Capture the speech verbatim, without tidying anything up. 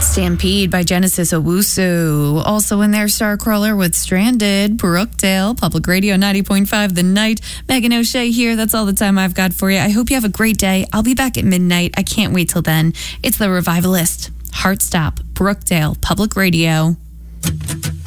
Stampede by Genesis Owusu. Also in there, Starcrawler with Stranded. Brookdale, Public Radio ninety point five The Night. Megan O'Shea here. That's all the time I've got for you. I hope you have a great day. I'll be back at midnight. I can't wait till then. It's The Revivalist. Heartstop, Brookdale, Public Radio.